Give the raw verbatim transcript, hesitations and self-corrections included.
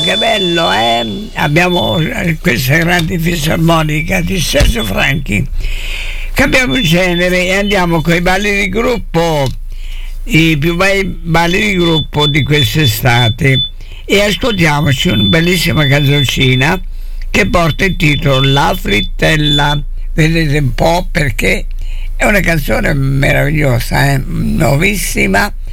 che bello, eh? Abbiamo questa grande fisarmonica di Sergio Franchi. Cambiamo genere e andiamo con i balli di gruppo, i più bei balli di gruppo di quest'estate, e ascoltiamoci una bellissima canzoncina che porta il titolo La Frittella. Vedete un po' perché è una canzone meravigliosa, eh? Nuovissima,